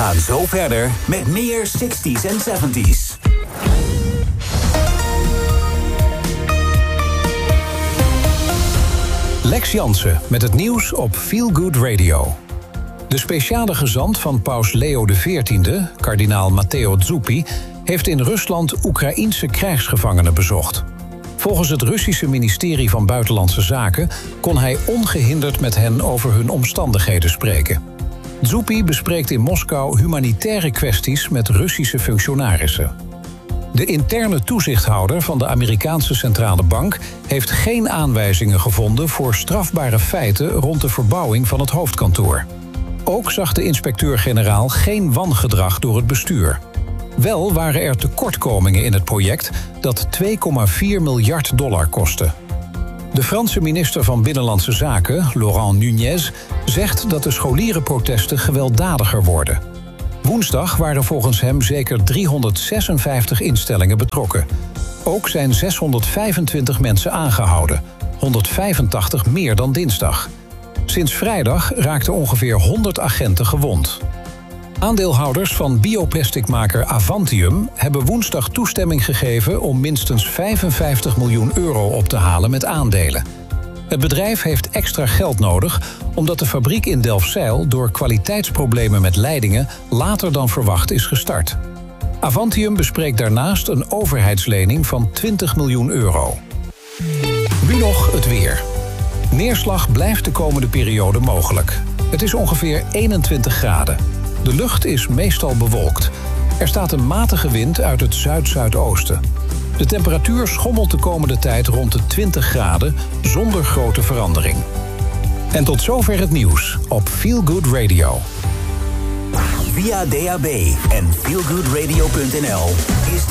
gaan zo verder met meer 60s en 70s. Lex Jansen met het nieuws op Feel Good Radio. De speciale gezant van paus Leo XIV, kardinaal Matteo Zuppi, heeft in Rusland Oekraïense krijgsgevangenen bezocht. Volgens het Russische ministerie van Buitenlandse Zaken kon hij ongehinderd met hen over hun omstandigheden spreken. Zuppi bespreekt in Moskou humanitaire kwesties met Russische functionarissen. De interne toezichthouder van de Amerikaanse Centrale Bank heeft geen aanwijzingen gevonden voor strafbare feiten rond de verbouwing van het hoofdkantoor. Ook zag de inspecteur-generaal geen wangedrag door het bestuur. Wel waren er tekortkomingen in het project dat $2,4 miljard kostte. De Franse minister van Binnenlandse Zaken, Laurent Nunez, zegt dat de scholierenprotesten gewelddadiger worden. Woensdag waren volgens hem zeker 356 instellingen betrokken. Ook zijn 625 mensen aangehouden, 185 meer dan dinsdag. Sinds vrijdag raakten ongeveer 100 agenten gewond. Aandeelhouders van bioplasticmaker Avantium hebben woensdag toestemming gegeven om minstens €55 miljoen op te halen met aandelen. Het bedrijf heeft extra geld nodig omdat de fabriek in Delfzijl door kwaliteitsproblemen met leidingen later dan verwacht is gestart. Avantium bespreekt daarnaast een overheidslening van €20 miljoen. Nu nog het weer. Neerslag blijft de komende periode mogelijk. Het is ongeveer 21 graden. De lucht is meestal bewolkt. Er staat een matige wind uit het zuid-zuidoosten. De temperatuur schommelt de komende tijd rond de 20 graden zonder grote verandering. En tot zover het nieuws op Feel Good Radio. Via DAB en feelgoodradio.nl is